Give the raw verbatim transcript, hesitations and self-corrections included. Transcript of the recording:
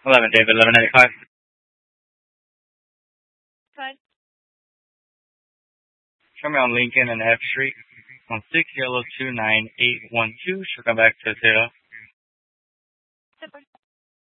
eleven, David, eleven ninety-five. Good. Show me on Lincoln and F Street on six zero two nine eight one two. She'll come back to zero. Super.